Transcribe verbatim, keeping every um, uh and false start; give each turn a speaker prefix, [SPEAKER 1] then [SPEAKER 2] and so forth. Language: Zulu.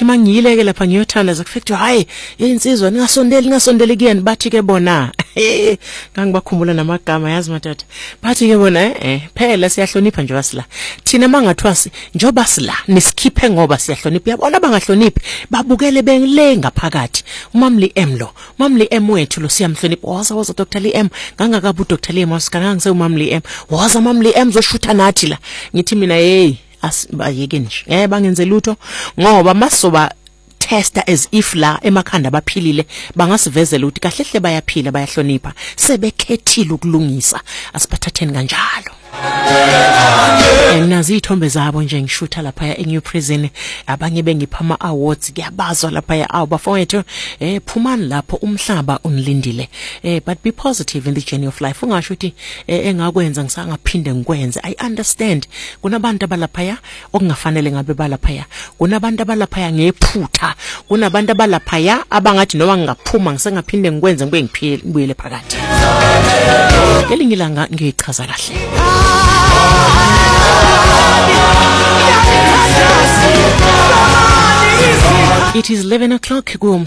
[SPEAKER 1] bathi mangiyileke lapha ngiyothanda zakufethu hayi insizwa ningasondeli ningasondeli kuyena bathi ke bona ngangibakhumbula namagama yazi matata bathi ke bona eh phela siyahlonipha nje wasila thina mangathwasi njoba sila nisikhiphe ngoba siyahlonipha yabona bangahloniphi babukele bengile ngaphakathi umamli M lo umamli M wethu lo siyamhlonipha waza waza Dr Lee M ngangakabu Dr Lee Maskanga ngise umamli M waza umamli M zoshutha nathi la ngithi mina hey asibayeke nje eh bangenze lutho ngoba masoba testa as if la emakhanda baphilile bangasivezela ukuthi kahle hle bayaphila bayahlonipha sebekhethile ukulungisa asiphathatheni kanjalo nazi ithombe zabo nje ngishutha lapha ya eNew Prison abanye bengipha ama awards kuyabazwa lapha ya awu bafowethu eh phumani lapho umhlaba unilindile eh but be positive in the journey of life ungasho ukuthi engakwenza ngisangaphinde ngikwenze I understand kunabantu abalapha ya okungafanele ngabe balapha ya kunabantu abalapha ya ngephutha kunabantu abalapha ya abangathi noma ngingaphuma ngisengaphinde ngikwenze ngibe ngibuyele phakathi elingilanga ngiyichaza kahle It is eleven o'clock.